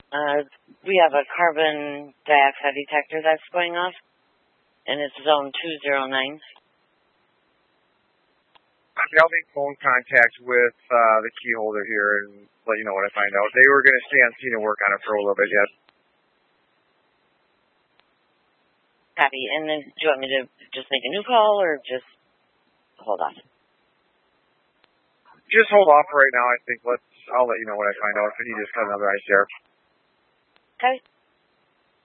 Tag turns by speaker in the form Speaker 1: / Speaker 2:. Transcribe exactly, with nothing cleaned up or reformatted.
Speaker 1: Uh, we have a carbon dioxide detector that's going off, and it's zone two zero nine.
Speaker 2: I'll make phone contact with uh, the key holder here and let you know what I find out. They were going to stay on scene and work on it for a little bit yet.
Speaker 1: Copy. And then do you want me to just make a new call or just hold off?
Speaker 2: Just hold off right now. I think let's. I'll let you know what I find out if I need to just cut another ice there.
Speaker 1: Okay.